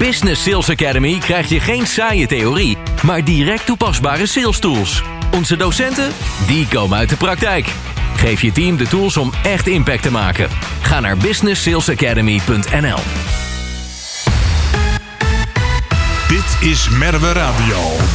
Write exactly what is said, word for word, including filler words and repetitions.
Business Sales Academy krijg je geen saaie theorie, maar direct toepasbare sales tools. Onze docenten, die komen uit de praktijk. Geef je team de tools om echt impact te maken. Ga naar business sales academy punt n l. Dit is Merwe Radio.